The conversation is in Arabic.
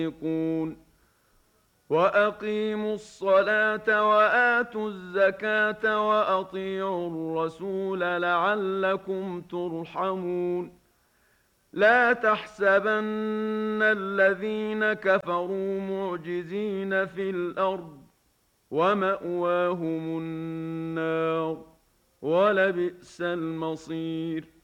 وأقيموا الصلاة وآتوا الزكاة وأطيعوا الرسول لعلكم ترحمون لا تحسبن الذين كفروا معجزين في الأرض ومأواهم النار ولبئس المصير